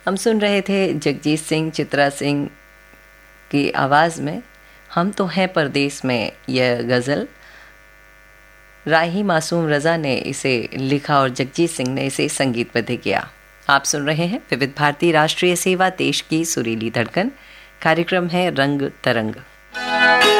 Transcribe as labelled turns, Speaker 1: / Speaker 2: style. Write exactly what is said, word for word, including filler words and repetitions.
Speaker 1: हम सुन रहे थे जगजीत सिंह, चित्रा सिंह की आवाज़ में हम तो हैं परदेस में। यह गज़ल राही मासूम रज़ा ने इसे लिखा और जगजीत सिंह ने इसे संगीतबद्ध किया। आप सुन रहे हैं विविध भारती राष्ट्रीय सेवा, देश की सुरीली धड़कन। कार्यक्रम है रंग तरंग।